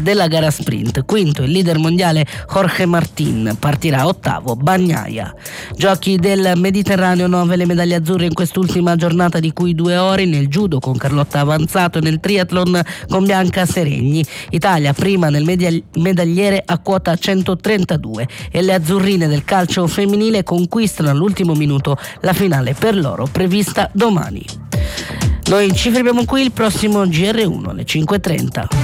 della gara sprint. Quinto il leader mondiale Jorge Martín, partirà ottavo Bagnaia. Giochi del Mediterraneo, 9 le medaglie azzurre in quest'ultima giornata, di cui 2 ori nel judo con Carlotta Avanzato e nel triathlon con Bianca Seregni. Italia prima nel medagliere a quota 132 e le azzurrine del calcio femminile conquistano all'ultimo minuto la finale per loro prevista domani. Noi ci fermiamo qui, il prossimo GR1 alle 5:30.